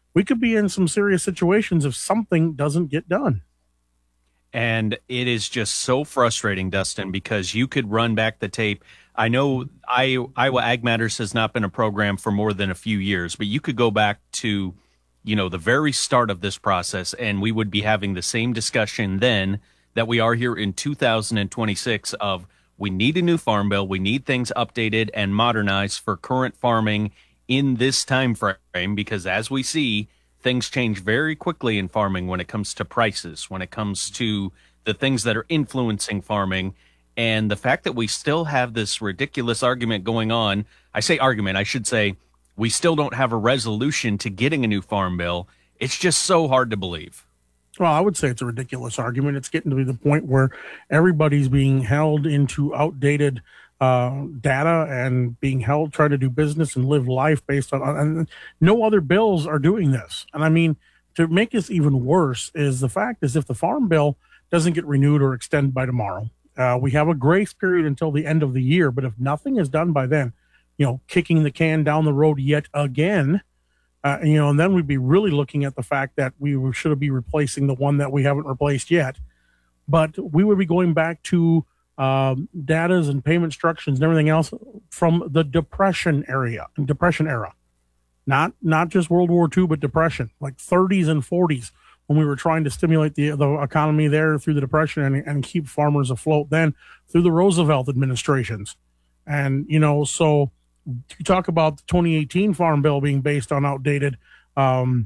we could be in some serious situations if something doesn't get done. And it is just so frustrating, Dustin, because you could run back the tape. I know Iowa Ag Matters has not been a program for more than a few years, but you could go back to, the very start of this process, and we would be having the same discussion then that we are here in 2026 of we need a new farm bill. We need things updated and modernized for current farming in this time frame, because as we see, things change very quickly in farming when it comes to prices, when it comes to the things that are influencing farming. And the fact that we still have this ridiculous argument going on, I say argument, I should say we still don't have a resolution to getting a new farm bill. It's just so hard to believe. Well, I would say it's a ridiculous argument. It's getting to be the point where everybody's being held into outdated data and being held trying to do business and live life based on, and no other bills are doing this. And I mean, to make this even worse is the fact is if the farm bill doesn't get renewed or extended by tomorrow, we have a grace period until the end of the year. But if nothing is done by then, kicking the can down the road yet again, and then we'd be really looking at the fact that we should be replacing the one that we haven't replaced yet. But we would be going back to datas and payment instructions and everything else from the Depression era, not just World War II, but Depression, like 30s and 40s, when we were trying to stimulate the economy there through the Depression and keep farmers afloat. Then through the Roosevelt administrations, and so you talk about the 2018 Farm Bill being based on outdated data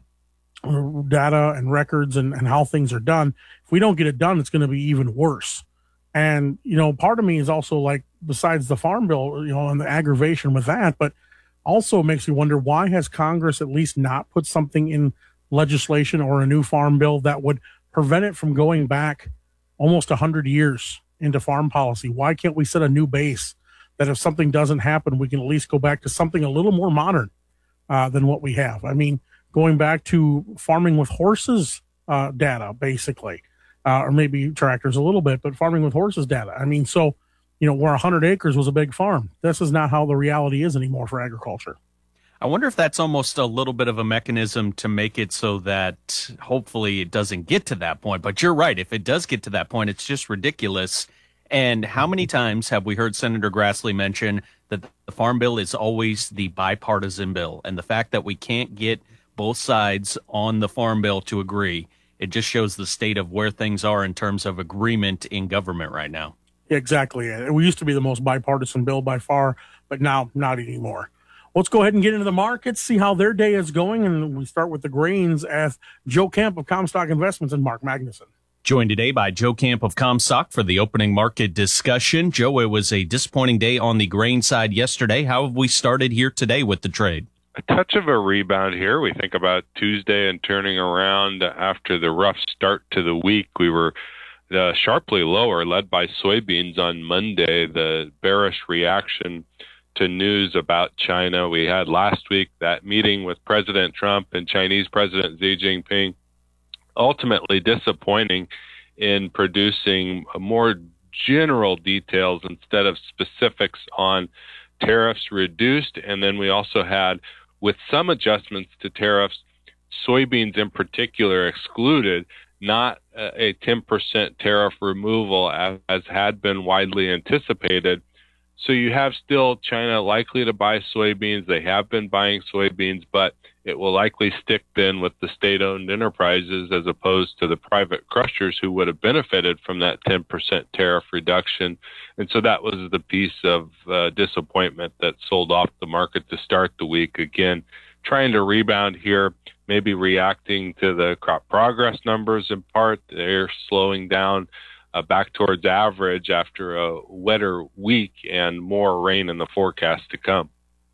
and records and how things are done. If we don't get it done, it's going to be even worse. And, part of me is also like, besides the Farm Bill, and the aggravation with that, but also makes me wonder, why has Congress at least not put something in legislation or a new Farm Bill that would prevent it from going back almost 100 years into farm policy? Why can't we set a new base that if something doesn't happen, we can at least go back to something a little more modern than what we have? I mean, going back to farming with horses data, basically, or maybe tractors a little bit, but farming with horses data. I mean, so, where 100 acres was a big farm. This is not how the reality is anymore for agriculture. I wonder if that's almost a little bit of a mechanism to make it so that hopefully it doesn't get to that point. But you're right. If it does get to that point, it's just ridiculous. And how many times have we heard Senator Grassley mention that the Farm Bill is always the bipartisan bill? And the fact that we can't get both sides on the Farm Bill to agree, it just shows the state of where things are in terms of agreement in government right now. Exactly. We used to be the most bipartisan bill by far, but now not anymore. Let's go ahead and get into the markets, see how their day is going. And we start with the grains as Joe Kemp of Comstock Investments and Mark Magnuson. Joined today by Joe Camp of Comstock for the opening market discussion. Joe, it was a disappointing day on the grain side yesterday. How have we started here today with the trade? A touch of a rebound here. We think about Tuesday and turning around after the rough start to the week. We were sharply lower, led by soybeans on Monday, the bearish reaction to news about China. We had last week that meeting with President Trump and Chinese President Xi Jinping, ultimately disappointing in producing more general details instead of specifics on tariffs reduced. And then we also had, with some adjustments to tariffs, soybeans in particular excluded, not a 10% tariff removal as had been widely anticipated. So you have still China likely to buy soybeans. They have been buying soybeans, but it will likely stick then with the state-owned enterprises as opposed to the private crushers who would have benefited from that 10% tariff reduction. And so that was the piece of disappointment that sold off the market to start the week. Again, trying to rebound here, maybe reacting to the crop progress numbers in part. They're slowing down back towards average after a wetter week and more rain in the forecast to come.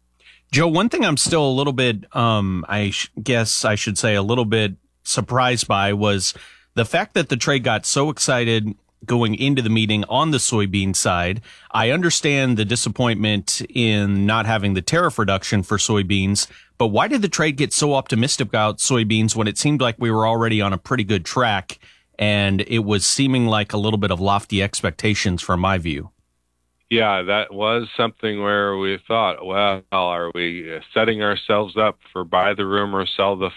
Joe, one thing I'm still a little bit, guess I should say a little bit surprised by was the fact that the trade got so excited going into the meeting on the soybean side. I understand the disappointment in not having the tariff reduction for soybeans, but why did the trade get so optimistic about soybeans when it seemed like we were already on a pretty good track and it was seeming like a little bit of lofty expectations from my view? Yeah, that was something where we thought, well, are we setting ourselves up for buy the rumor, sell the